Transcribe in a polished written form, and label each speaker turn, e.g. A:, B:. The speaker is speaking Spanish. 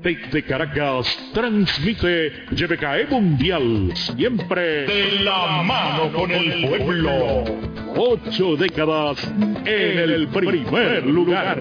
A: Desde Caracas, transmite YBKE Mundial, siempre de la mano con el pueblo. 8 décadas en el primer lugar.